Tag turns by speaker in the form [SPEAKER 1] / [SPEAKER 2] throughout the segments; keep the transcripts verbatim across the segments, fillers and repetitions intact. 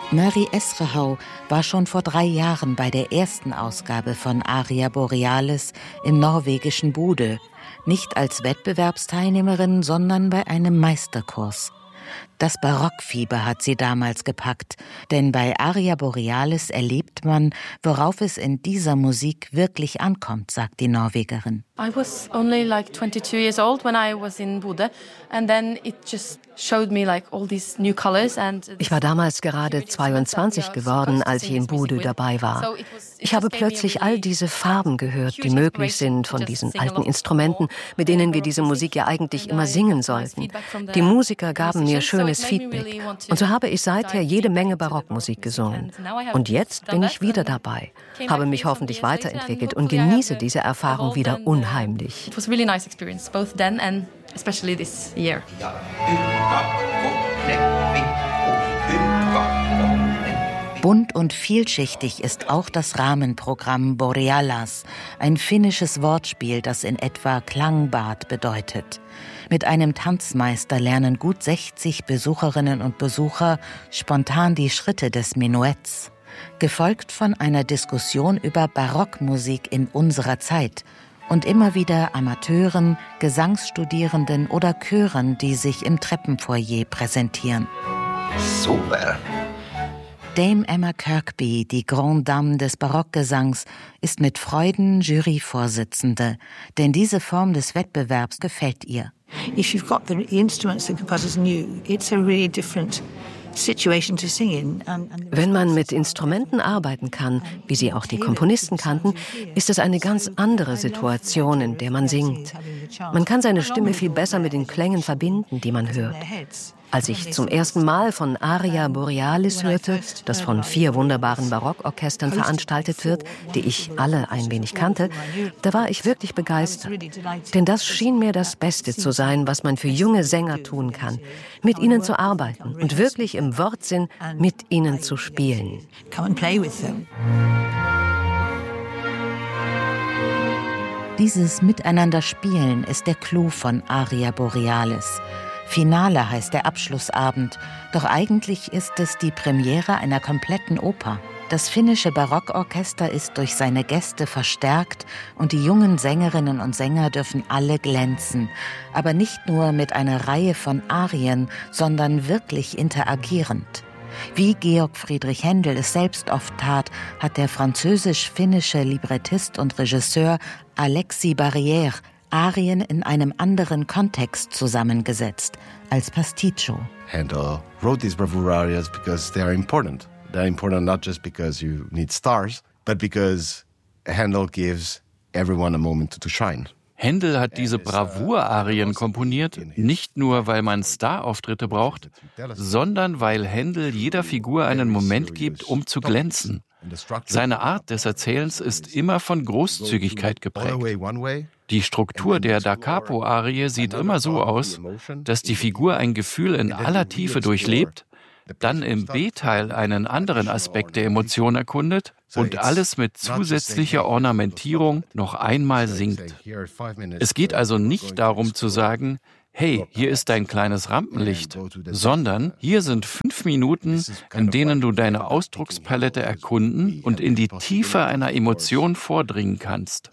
[SPEAKER 1] Mari Esrehau war schon vor drei Jahren bei der ersten Ausgabe von Aria Borealis im norwegischen Bodø, nicht als Wettbewerbsteilnehmerin, sondern bei einem Meisterkurs. Das Barockfieber hat sie damals gepackt, denn bei Aria Borealis erlebt man, worauf es in dieser Musik wirklich ankommt, sagt die Norwegerin.
[SPEAKER 2] I was only like twenty-two years old when I was in Bodø, and then it just showed me like all these new colors and
[SPEAKER 3] Ich war damals gerade zweiundzwanzig geworden, als ich in Bodø dabei war. Ich habe plötzlich all diese Farben gehört, die möglich sind von diesen alten Instrumenten, mit denen wir diese Musik ja eigentlich immer singen sollten. Die Musiker gaben mir schönes Feedback. Und so habe ich seither jede Menge Barockmusik gesungen. Und jetzt bin ich wieder dabei, habe mich hoffentlich weiterentwickelt und genieße diese Erfahrung wieder unheimlich.
[SPEAKER 2] It was a really nice experience, both then and especially this year.
[SPEAKER 1] Bunt und vielschichtig ist auch das Rahmenprogramm Borealas, ein finnisches Wortspiel, das in etwa Klangbad bedeutet. Mit einem Tanzmeister lernen gut sechzig Besucherinnen und Besucher spontan die Schritte des Menuetts, gefolgt von einer Diskussion über Barockmusik in unserer Zeit und immer wieder Amateuren, Gesangsstudierenden oder Chören, die sich im Treppenfoyer präsentieren.
[SPEAKER 4] Super!
[SPEAKER 1] Dame Emma Kirkby, die Grande Dame des Barockgesangs, ist mit Freuden Juryvorsitzende, denn diese Form des Wettbewerbs gefällt ihr.
[SPEAKER 5] If you've got the instruments the composers knew, it's a really different situation to sing in.
[SPEAKER 3] Wenn man mit Instrumenten arbeiten kann, wie sie auch die Komponisten kannten, ist es eine ganz andere Situation, in der man singt. Man kann seine Stimme viel besser mit den Klängen verbinden, die man hört. Als ich zum ersten Mal von Aria Borealis hörte, das von vier wunderbaren Barockorchestern veranstaltet wird, die ich alle ein wenig kannte, da war ich wirklich begeistert. Denn das schien mir das Beste zu sein, was man für junge Sänger tun kann, mit ihnen zu arbeiten und wirklich im Wortsinn mit ihnen zu spielen.
[SPEAKER 1] Dieses Miteinander-Spielen ist der Clou von Aria Borealis. Finale heißt der Abschlussabend, doch eigentlich ist es die Premiere einer kompletten Oper. Das finnische Barockorchester ist durch seine Gäste verstärkt und die jungen Sängerinnen und Sänger dürfen alle glänzen, aber nicht nur mit einer Reihe von Arien, sondern wirklich interagierend. Wie Georg Friedrich Händel es selbst oft tat, hat der französisch-finnische Librettist und Regisseur Alexis Barrière Arien in einem anderen Kontext zusammengesetzt, als Pasticcio.
[SPEAKER 4] Handel wrote these bravura arias because they are important. They're important not just because you need stars, but because Handel gives everyone a moment to shine.
[SPEAKER 6] Händel hat diese Bravour-Arien komponiert, nicht nur, weil man Star-Auftritte braucht, sondern weil Händel jeder Figur einen Moment gibt, um zu glänzen. Seine Art des Erzählens ist immer von Großzügigkeit geprägt. Die Struktur der Da Capo-Arie sieht immer so aus, dass die Figur ein Gefühl in aller Tiefe durchlebt, dann im B-Teil einen anderen Aspekt der Emotion erkundet und alles mit zusätzlicher Ornamentierung noch einmal singt. Es geht also nicht darum zu sagen, hey, hier ist dein kleines Rampenlicht, sondern hier sind fünf Minuten, in denen du deine Ausdruckspalette erkunden und in die Tiefe einer Emotion vordringen kannst.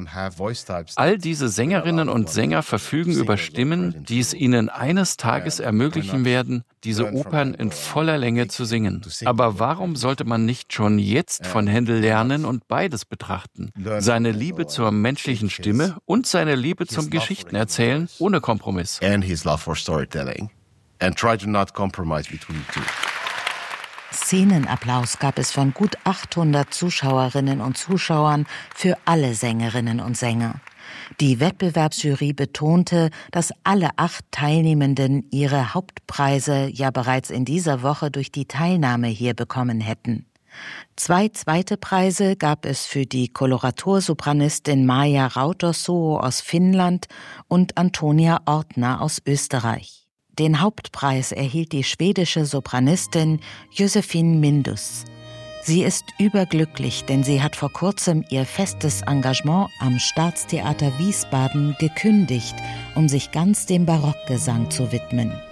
[SPEAKER 6] All diese Sängerinnen und Sänger verfügen über Stimmen, die es ihnen eines Tages ermöglichen werden, diese Opern in voller Länge zu singen. Aber warum sollte man nicht schon jetzt von Händel lernen und beides betrachten? Seine Liebe zur menschlichen Stimme und seine Liebe zum Geschichtenerzählen ohne Kompromiss.
[SPEAKER 4] And his love for storytelling. And try to not compromise between the two.
[SPEAKER 1] Szenenapplaus gab es von gut achthundert Zuschauerinnen und Zuschauern für alle Sängerinnen und Sänger. Die Wettbewerbsjury betonte, dass alle acht Teilnehmenden ihre Hauptpreise ja bereits in dieser Woche durch die Teilnahme hier bekommen hätten. Zwei zweite Preise gab es für die Koloratursopranistin Maja Rautersuo aus Finnland und Antonia Ortner aus Österreich. Den Hauptpreis erhielt die schwedische Sopranistin Josefin Mindus. Sie ist überglücklich, denn sie hat vor kurzem ihr festes Engagement am Staatstheater Wiesbaden gekündigt, um sich ganz dem Barockgesang zu widmen.